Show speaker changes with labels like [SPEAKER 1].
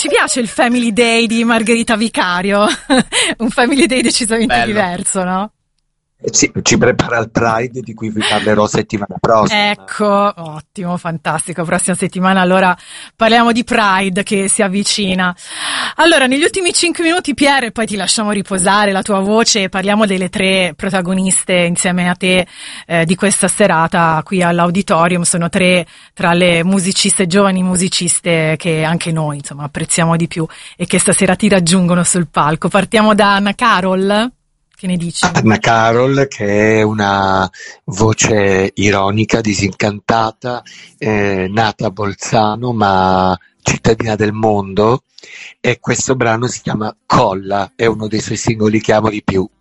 [SPEAKER 1] ci piace il Family Day di Margherita Vicario, un Family Day decisamente
[SPEAKER 2] Bello.
[SPEAKER 1] diverso, no?
[SPEAKER 3] Ci prepara il Pride di cui vi parlerò settimana prossima.
[SPEAKER 1] Ecco, ottimo, fantastico. Prossima settimana allora parliamo di Pride che si avvicina. Allora, negli ultimi 5 minuti, Pier, e poi ti lasciamo riposare la tua voce, parliamo delle 3 protagoniste insieme a te di questa serata qui all'Auditorium. Sono 3 tra le musiciste, giovani musiciste che anche noi, insomma, apprezziamo di più e che stasera ti raggiungono sul palco. Partiamo da Anna Carol. Che ne dici?
[SPEAKER 3] Anna Carol, che è una voce ironica, disincantata, nata a Bolzano ma cittadina del mondo, e questo brano si chiama Colla, è uno dei suoi singoli che amo di più.